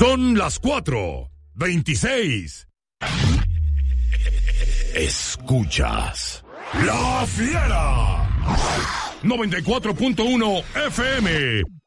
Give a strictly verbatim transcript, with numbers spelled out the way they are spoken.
Son las cuatro veintiséis. Escuchas La Fiera noventa y cuatro punto uno F M